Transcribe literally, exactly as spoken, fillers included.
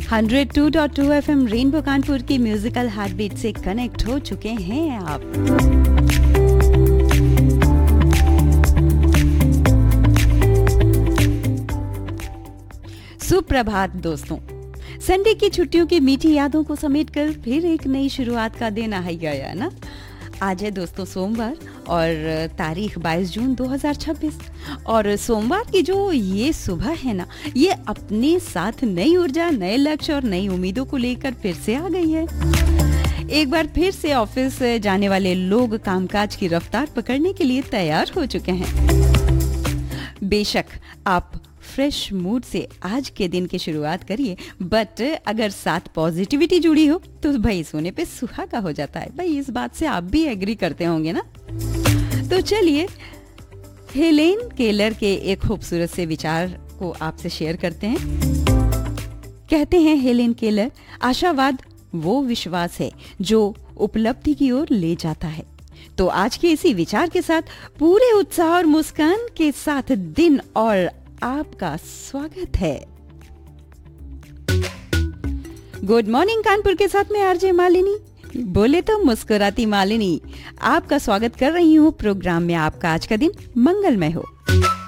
Hundred two point two FM rainbow Kanpur की musical heartbeat से connect हो चुके हैं आप। सुप्रभात दोस्तों, संडे की छुट्टियों की मीठी यादों को समेटकर फिर एक नई शुरुआत का दिन आ ही गया ना। आज है दोस्तों सोमवार और तारीख बाईस जून दो हज़ार छब्बीस और सोमवार की जो ये सुबह है ना, ये अपने साथ नई ऊर्जा, नए लक्ष्य और नई उम्मीदों को लेकर फिर से आ गई है। एक बार फिर से ऑफिस जाने वाले लोग कामकाज की रफ्तार पकड़ने के लिए तैयार हो चुके हैं। बेशक आप फ्रेश मूड से आज के दिन की शुरुआत करिए, बट अगर साथ पॉजिटिविटी जुड़ी हो तो भाई सोने पे सुहागा हो जाता है। भाई इस बात से आप भी एग्री करते होंगे ना। तो चलिए हेलेन केलर के एक खूबसूरत से विचार को आपसे शेयर करते हैं। कहते हैं हेलेन केलर, आशावाद वो विश्वास है जो उपलब्धि की ओर ले जाता है। तो आज के इसी विचार के साथ पूरे उत्साह और मुस्कान के साथ दिन और आपका स्वागत है। गुड मॉर्निंग कानपुर के साथ में आरजे मालिनी, बोले तो मुस्कुराती मालिनी, आपका स्वागत कर रही हूँ प्रोग्राम में। आपका आज का दिन मंगलमय हो।